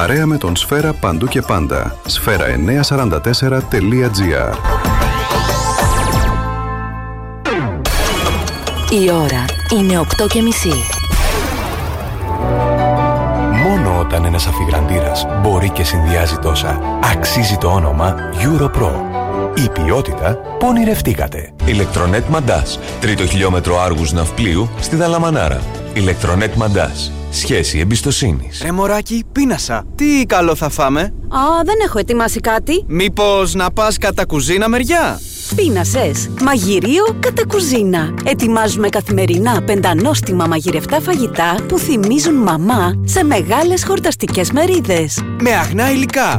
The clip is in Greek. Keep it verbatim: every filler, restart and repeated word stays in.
Παρέα με τον Σφαίρα παντού και πάντα. σφαίρα εννιακόσια σαράντα τέσσερα τελεία τζι άρ. Η ώρα είναι οκτώ και μισή. Μόνο όταν ένας αφιγραντήρας μπορεί και συνδυάζει τόσα, αξίζει το όνομα EuroPro. Η ποιότητα που ονειρευτήκατε. Ηλεκτρονέτ Μαντάς. Τρίτο χιλιόμετρο Άργους Ναυπλίου στη Δαλαμανάρα. Ηλεκτρονέτ Μαντάς. Σχέση εμπιστοσύνης. Ρε μωράκι, πείνασα. Τι καλό θα φάμε? Α, δεν έχω ετοιμάσει κάτι. Μήπως να πας κατά κουζίνα μεριά? Πείνασες. Μαγειρίο κατά κουζίνα. Ετοιμάζουμε καθημερινά πεντανόστιμα μαγειρευτά φαγητά που θυμίζουν μαμά σε μεγάλες χορταστικές μερίδες. Με αγνά υλικά.